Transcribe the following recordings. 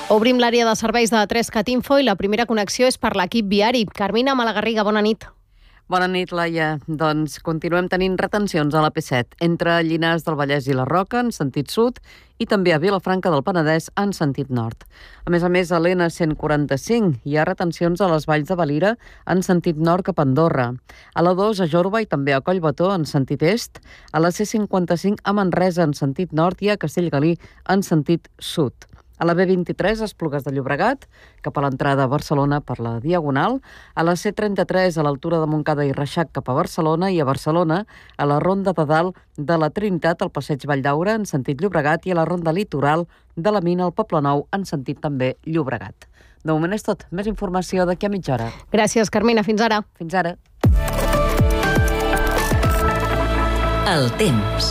Obrim l'àrea de serveis de 3CAT Info i la primera connexió és per l'equip viari. Carmina Malagarriga, bona nit. Bona nit, Laia. Doncs continuem tenint retencions a la P7 entre Llinars del Vallès i la Roca en sentit sud i també a Vilafranca del Penedès en sentit nord. A més, a l'N145 hi ha retencions a les valls de Valira en sentit nord cap a Andorra. A la 2 a Jorba i també a Collbató en sentit est, a la C55 a Manresa en sentit nord i a Castellgalí en sentit sud. A la B23 a Esplugues de Llobregat, cap a l'entrada a Barcelona per la Diagonal, a la C33 a l'altura de Montcada i Reixac cap a Barcelona i a Barcelona a la Ronda de Dalt de la Trinitat al Passeig Valldaura en sentit Llobregat i a la Ronda Litoral de la Mina al Poblenou en sentit també Llobregat. De moment és tot. Més informació d'aquí a mitja hora. Gràcies, Carmina. Fins ara. Fins ara. El temps.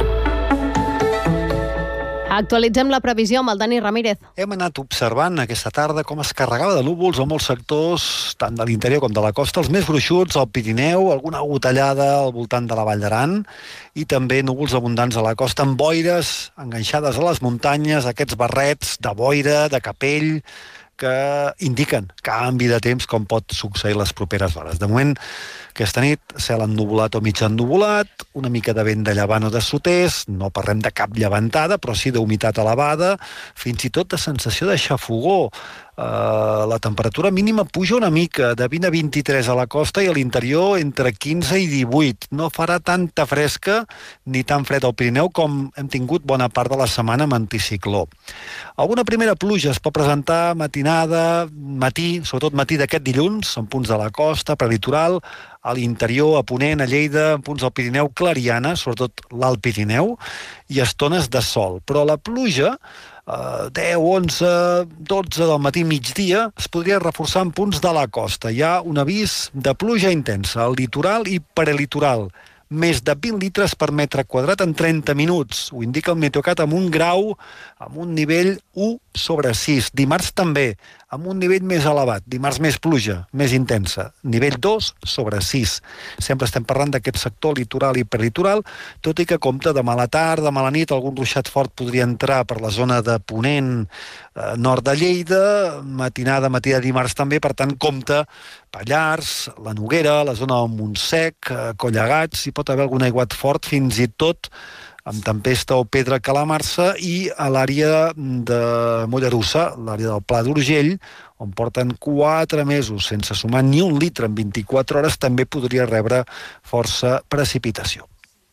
Actualitzem la previsió amb el Dani Ramírez. Hem anat observant aquesta tarda com es carregava de núvols a molts sectors, tant de l'interior com de la costa, els més gruixuts, al Pirineu, alguna gotellada al voltant de la Vall d'Aran, i també núvols abundants a la costa, amb boires enganxades a les muntanyes, aquests barrets de boira, de capell, que indiquen canvi de temps com pot succeir les properes hores. De moment, aquesta nit, cel ennuvolat o mig ennuvolat, una mica de vent de llevant o de sud-est, no parlem de cap llevantada, però sí d'humitat elevada, fins i tot de sensació de xafogor. La temperatura mínima puja una mica, de 20 a 23 a la costa i a l'interior entre 15 i 18. No farà tanta fresca ni tan fred al Pirineu com hem tingut bona part de la setmana amb anticicló. Alguna primera pluja es pot presentar matinada, matí, sobretot matí d'aquest dilluns, en punts de la costa, prelitoral, a l'interior, a Ponent, a Lleida, en punts del Pirineu, Clariana, sobretot l'Alt Pirineu, i estones de sol. Però la pluja 10, 11, 12 del matí, migdia, es podria reforçar en punts de la costa. Hi ha un avís de pluja intensa al litoral i prelitoral. Més de 20 litres per metre quadrat en 30 minuts. Ho indica el Meteocat amb un grau, amb un nivell 1/6. Dimarts també, amb un nivell més elevat. Dimarts més pluja, més intensa. Nivell 2/6. Sempre estem parlant d'aquest sector litoral i prelitoral, tot i que compta demà a la tarda, demà a la nit, algun ruixat fort podria entrar per la zona de Ponent, nord de Lleida, matinada, matí de dimarts també, per tant compta Pallars, la Noguera, la zona del Montsec, Collegats, hi pot haver algun aiguat fort, fins i tot amb tempesta o pedra a calamarsa, i a l'àrea de Mollerussa, l'àrea del Pla d'Urgell, on porten 4 mesos sense sumar ni un litre en 24 hores, també podria rebre força precipitació.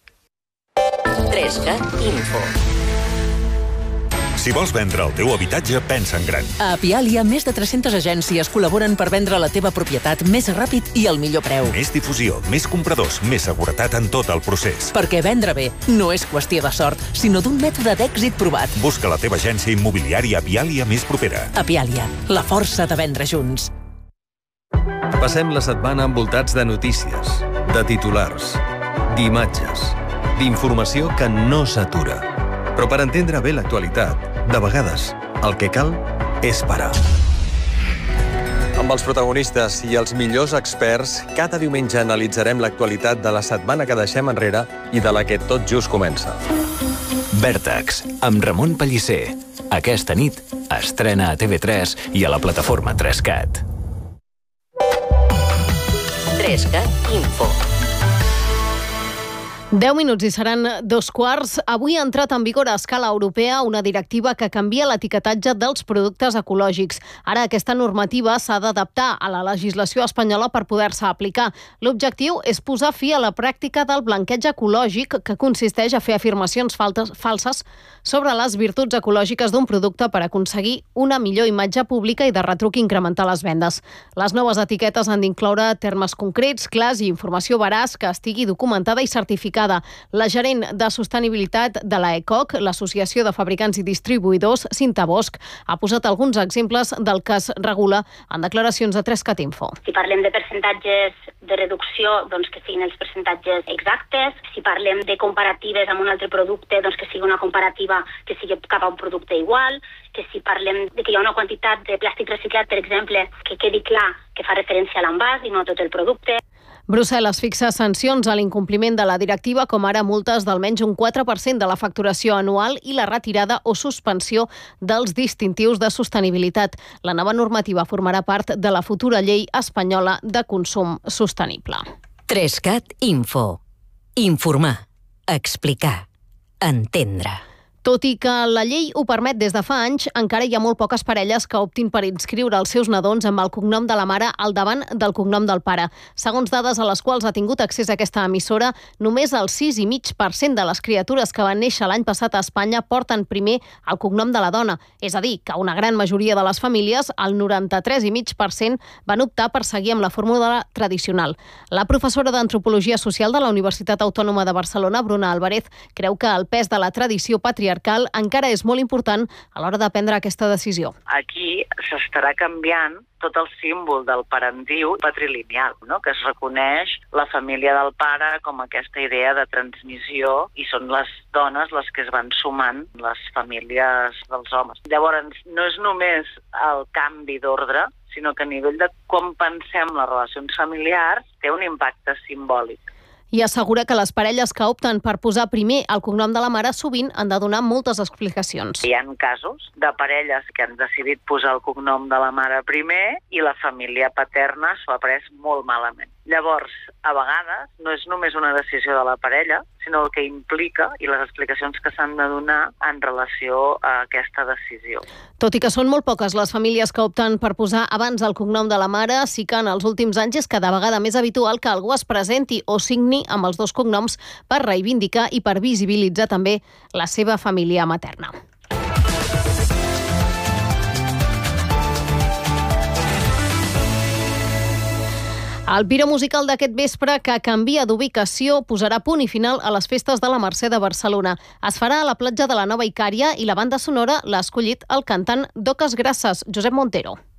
3CAT Info. Si vols vendre el teu habitatge, pensa en gran. A Apialia, més de 300 agències col·laboren per vendre la teva propietat més ràpid i al millor preu. Més difusió, més compradors, més seguretat en tot el procés. Perquè vendre bé no és qüestió de sort, sinó d'un mètode d'èxit provat. Busca la teva agència immobiliària Apialia més propera. Apialia, la força de vendre junts. Passem la setmana envoltats de notícies, de titulars, d'imatges, d'informació que no s'atura. Però per entendre bé l'actualitat, de vegades, el que cal és parar. Amb els protagonistes i els millors experts, cada diumenge analitzarem l'actualitat de la setmana que deixem enrere i de la que tot just comença. Vèrtex, amb Ramon Pellicer. Aquesta nit estrena a TV3 i a la plataforma 3CAT. 3CAT Info. 10 minuts i seran 2:15. Avui ha entrat en vigor a escala europea una directiva que canvia l'etiquetatge dels productes ecològics. Ara aquesta normativa s'ha d'adaptar a la legislació espanyola per poder-se aplicar. L'objectiu és posar fi a la pràctica del blanqueig ecològic, que consisteix a fer afirmacions falses sobre les virtuts ecològiques d'un producte per aconseguir una millor imatge pública i de retruc incrementar les vendes. Les noves etiquetes han d'incloure termes concrets, clars i informació veraç que estigui documentada i certificada. La gerent de sostenibilitat de la ECOC, l'Associació de Fabricants i Distribuïdors, Cinta Bosch, ha posat alguns exemples del que es regula en declaracions de 3CAT Info. Si parlem de percentatges de reducció, doncs que siguin els percentatges exactes. Si parlem de comparatives amb un altre producte, doncs que sigui una comparativa que sigui cap a un producte igual. Que si parlem de que hi ha una quantitat de plàstic reciclat, per exemple, que quedi clar que fa referència a l'envàs i no a tot el producte. Brussel·les fixa sancions a l'incompliment de la directiva, com ara multes d'almenys un 4% de la facturació anual i la retirada o suspensió dels distintius de sostenibilitat. La nova normativa formarà part de la futura llei espanyola de consum sostenible. 3CAT Info. Informar, explicar, entendre. Tot i que la llei ho permet des de fa anys, encara hi ha molt poques parelles que optin per inscriure els seus nadons amb el cognom de la mare al davant del cognom del pare. Segons dades a les quals ha tingut accés aquesta emissora, només el 6,5% de les criatures que van néixer l'any passat a Espanya porten primer el cognom de la dona. És a dir, que una gran majoria de les famílies, el 93,5%, van optar per seguir amb la fórmula tradicional. La professora d'Antropologia Social de la Universitat Autònoma de Barcelona, Bruna Álvarez, creu que el pes de la tradició patriarcal encara és molt important a l'hora de prendre aquesta decisió. Aquí s'estarà canviant tot el símbol del parentiu patrilineal, no? Que es reconeix la família del pare com aquesta idea de transmissió i són les dones les que es van sumant les famílies dels homes. Llavors, no és només el canvi d'ordre, sinó que a nivell de com pensem les relacions familiars té un impacte simbòlic. I assegura que les parelles que opten per posar primer el cognom de la mare sovint han de donar moltes explicacions. Hi ha casos de parelles que han decidit posar el cognom de la mare primer i la família paterna s'ho ha pres molt malament. Llavors, a vegades, no és només una decisió de la parella, sinó el que implica i les explicacions que s'han de donar en relació a aquesta decisió. Tot i que són molt poques les famílies que opten per posar abans el cognom de la mare, sí que en els últims anys és cada vegada més habitual que algú es presenti o signi amb els dos cognoms per reivindicar i per visibilitzar també la seva família materna. El Piro musical d'aquest vespre, que canvia d'ubicació, posarà punt i final a les festes de la Mercè de Barcelona. Es farà a la platja de la Nova Icària i la banda sonora l'ha escollit el cantant Docas Grasses, Josep Montero.